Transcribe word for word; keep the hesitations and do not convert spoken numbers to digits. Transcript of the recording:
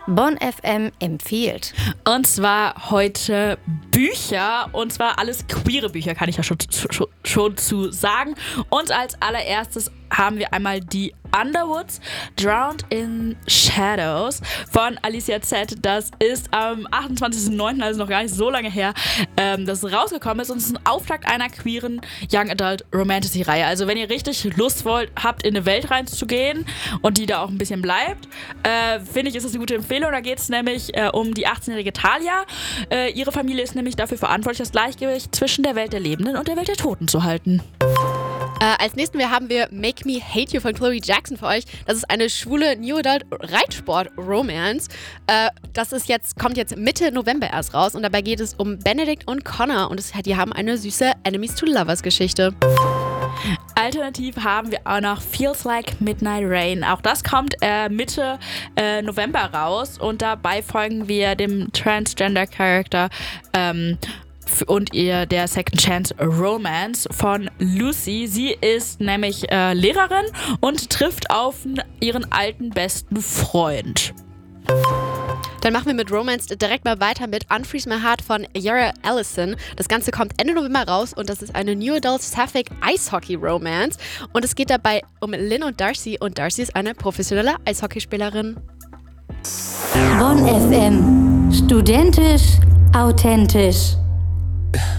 Bonn F M empfiehlt. Und zwar heute Bücher, und zwar alles queere Bücher, kann ich ja schon, schon, schon zu sagen. Und als allererstes haben wir einmal die Underwoods, Drowned in Shadows von Alicia Z. Das ist am achtundzwanzigsten neunten, also noch gar nicht so lange her, ähm, dass es rausgekommen ist. Und es ist ein Auftakt einer queeren Young Adult Romantasy-Reihe. Also wenn ihr richtig Lust wollt, habt, in eine Welt reinzugehen und die da auch ein bisschen bleibt, äh, finde ich, ist das eine gute Empfehlung. Da geht es nämlich äh, um die achtzehnjährige Talia. Äh, ihre Familie ist nämlich dafür verantwortlich, das Gleichgewicht zwischen der Welt der Lebenden und der Welt der Toten zu halten. Äh, als nächsten wir haben wir Make Me Hate You von Chloe Jackson für euch. Das ist eine schwule New Adult Reitsport-Romance. Äh, das ist jetzt, kommt jetzt Mitte November erst raus und dabei geht es um Benedict und Connor und es, die haben eine süße Enemies to Lovers Geschichte. Alternativ haben wir auch noch Feels Like Midnight Rain. Auch das kommt äh, Mitte äh, November raus und dabei folgen wir dem Transgender-Charakter ähm, und ihr der Second Chance Romance von Lucy. Sie ist nämlich äh, Lehrerin und trifft auf ihren alten besten Freund. Dann machen wir mit Romance direkt mal weiter mit Unfreeze My Heart von Yara Allison. Das Ganze kommt Ende November raus und das ist eine New Adult Sapphic Eishockey Romance. Und es geht dabei um Lynn und Darcy und Darcy ist eine professionelle Eishockeyspielerin. Bonn F M. Studentisch, authentisch.